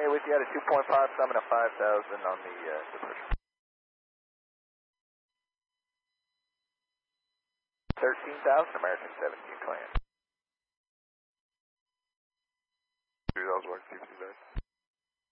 Okay, with you at a 2.5, summon a 5,000 on the depression. 13,000, American 17 clear. 3000, 160 back.